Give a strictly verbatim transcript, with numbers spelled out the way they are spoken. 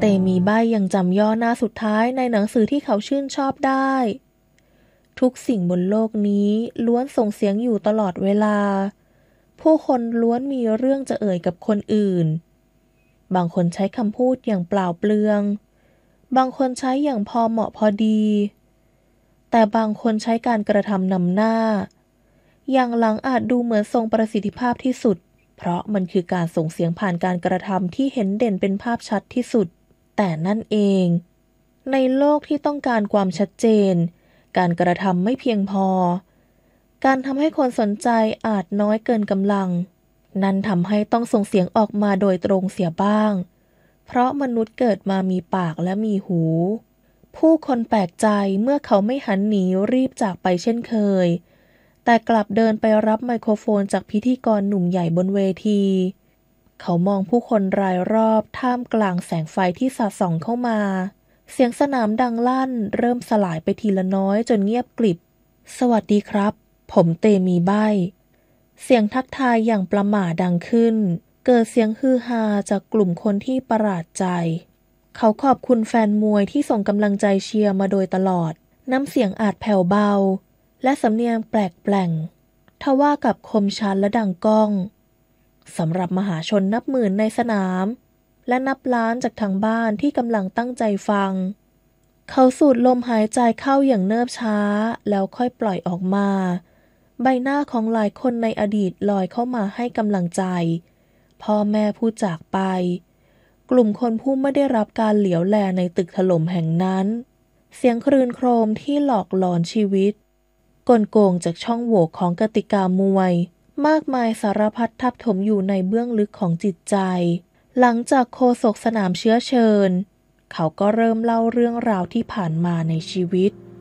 เตมีใบ้ยังจำย่อหน้าสุดท้ายในหนังสือที่เขาชื่นชอบได้ทุกสิ่งบนโลกนี้ล้วนส่งเสียงอยู่ตลอดเวลาผู้คนล้วนมีเรื่องจะเอ่ยกับคนอื่นบางคนใช้คำพูดอย่างเปล่าเปลืองบางคนใช้อย่างพอเหมาะพอดีแต่บางคนใช้การกระทำนำหน้าอย่างหลังอาจดูเหมือนทรงประสิทธิภาพที่สุดเพราะมันคือการส่งเสียงผ่านการกระทำที่เห็นเด่นเป็นภาพชัดที่สุดแต่นั่นเองในโลกที่ต้องการความชัดเจนการกระทำไม่เพียงพอการทำให้คนสนใจอาจน้อยเกินกำลังนั่นทำให้ต้องส่งเสียงออกมาโดยตรงเสียบ้างเพราะมนุษย์เกิดมามีปากและมีหูผู้คนแปลกใจเมื่อเขาไม่หันหนีรีบจากไปเช่นเคยแต่กลับเดินไปรับไมโครโฟนจากพิธีกรหนุ่มใหญ่บนเวทีเขามองผู้คนรายรอบท่ามกลางแสงไฟที่สาดส่องเข้ามาเสียงสนามดังลั่นเริ่มสลายไปทีละน้อยจนเงียบกลิบสวัสดีครับผมเตมีใบ้เสียงทักทายอย่างประหม่าดังขึ้นเกิดเสียงฮือฮาจากกลุ่มคนที่ประหลาดใจเขาขอบคุณแฟนมวยที่ส่งกำลังใจเชียร์มาโดยตลอดน้ำเสียงอาจแผ่วเบาและสำเนียงแปลกแปลงทว่ากับคมชัดและดังก้องสำหรับมหาชนนับหมื่นในสนามและนับล้านจากทางบ้านที่กำลังตั้งใจฟังเขาสูดลมหายใจเข้าอย่างเนิบช้าแล้วค่อยปล่อยออกมาใบหน้าของหลายคนในอดีตลอยเข้ามาให้กำลังใจพ่อแม่ผู้จากไปกลุ่มคนผู้ไม่ได้รับการเหลียวแลในตึกถล่มแห่งนั้นเสียงครืนโครมที่หลอกหลอนชีวิตกลโกงจากช่องโหว่ของกติกามวยมากมายสารพัดทับถมอยู่ในเบื้องลึกของจิตใจหลังจากโฆษกสนามเชื้อเชิญเขาก็เริ่มเล่าเรื่องราวที่ผ่านมาในชีวิต